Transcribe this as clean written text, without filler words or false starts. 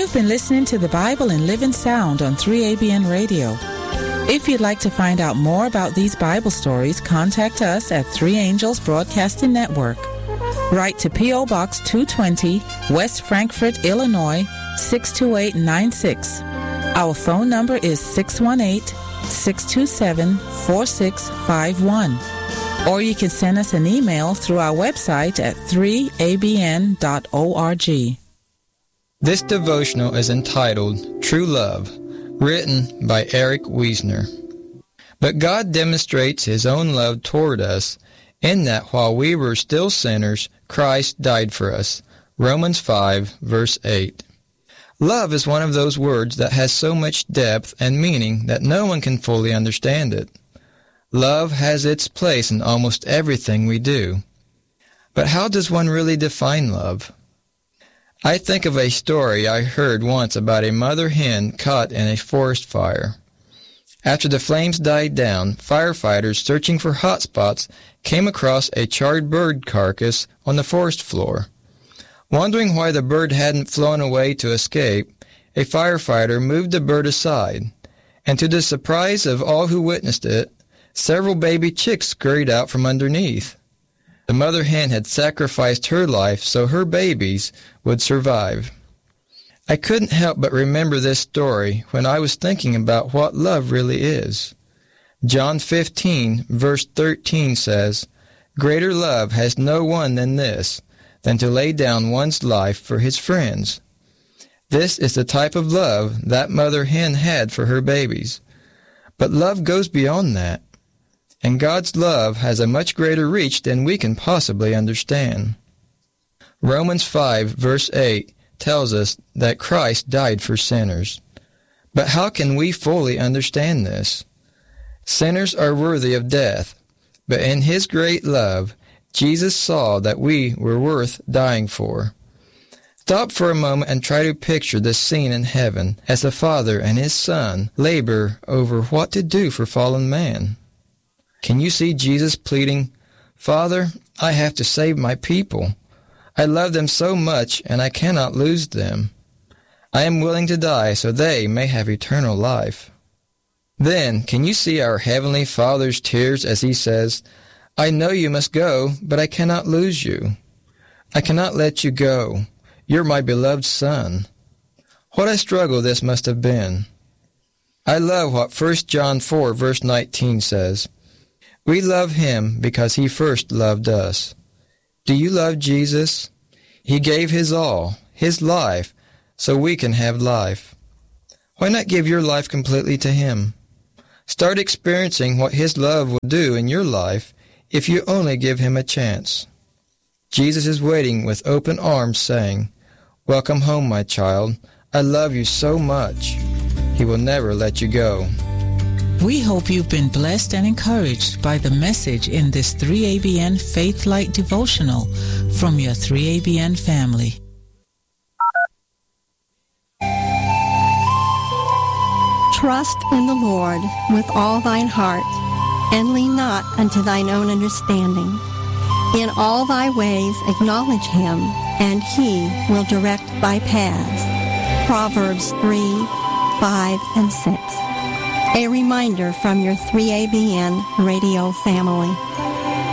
You've been listening to the Bible in Living Sound on 3ABN Radio. If you'd like to find out more about these Bible stories, contact us at Three Angels Broadcasting Network. Write to P.O. Box 220, West Frankfort, Illinois, 62896. Our phone number is 618-627-4651. Or you can send us an email through our website at 3abn.org. This devotional is entitled True Love, written by Eric Wiesner. But God demonstrates His own love toward us in that while we were still sinners, Christ died for us. Romans 5, verse 8. Love is one of those words that has so much depth and meaning that no one can fully understand it. Love has its place in almost everything we do. But how does one really define love? I think of a story I heard once about a mother hen caught in a forest fire. After the flames died down, firefighters searching for hot spots came across a charred bird carcass on the forest floor. Wondering why the bird hadn't flown away to escape, a firefighter moved the bird aside, and to the surprise of all who witnessed it, several baby chicks scurried out from underneath. The mother hen had sacrificed her life so her babies would survive. I couldn't help but remember this story when I was thinking about what love really is. John 15, verse 13 says, "Greater love has no one than this, than to lay down one's life for his friends." This is the type of love that mother hen had for her babies. But love goes beyond that. And God's love has a much greater reach than we can possibly understand. Romans 5, verse 8 tells us that Christ died for sinners. But how can we fully understand this? Sinners are worthy of death, but in His great love, Jesus saw that we were worth dying for. Stop for a moment and try to picture this scene in heaven as the Father and His Son labor over what to do for fallen man. Can you see Jesus pleading, "Father, I have to save my people. I love them so much, and I cannot lose them. I am willing to die so they may have eternal life." Then, can you see our Heavenly Father's tears as He says, "I know you must go, but I cannot lose you. I cannot let you go. You're my beloved Son." What a struggle this must have been. I love what 1 John 4, verse 19 says. We love Him because He first loved us. Do you love Jesus? He gave His all, His life, so we can have life. Why not give your life completely to Him? Start experiencing what His love will do in your life if you only give Him a chance. Jesus is waiting with open arms saying, "Welcome home, my child. I love you so much." He will never let you go. We hope you've been blessed and encouraged by the message in this 3ABN Faith Light devotional from your 3ABN family. Trust in the Lord with all thine heart, and lean not unto thine own understanding. In all thy ways acknowledge Him, and He will direct thy paths. Proverbs 3, 5, and 6. A reminder from your 3ABN radio family.